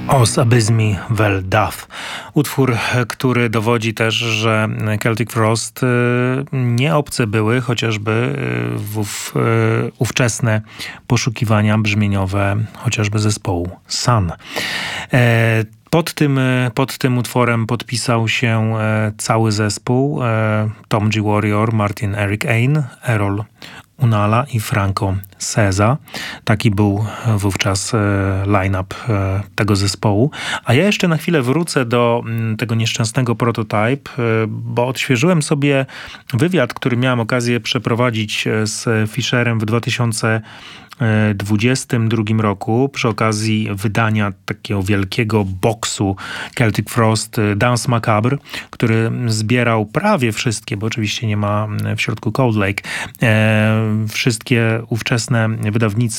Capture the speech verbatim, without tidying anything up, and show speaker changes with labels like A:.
A: Os abysmi vel dath. Utwór, który dowodzi też, że Celtic Frost nie obce były chociażby w, w, ówczesne poszukiwania brzmieniowe chociażby zespołu Sun. E, Pod tym, pod tym utworem podpisał się cały zespół. Tom G. Warrior, Martin Eric Ain, Errol Unala i Franco Seza. Taki był wówczas line-up tego zespołu. A ja jeszcze na chwilę wrócę do tego nieszczęsnego Prototype, bo odświeżyłem sobie wywiad, który miałem okazję przeprowadzić z Fisherem w dwa tysiące dwudziestym drugim roku przy okazji wydania takiego wielkiego boksu Celtic Frost Dance Macabre, który zbierał prawie wszystkie, bo oczywiście nie ma w środku Cold Lake, e, wszystkie ówczesne wydawnictwa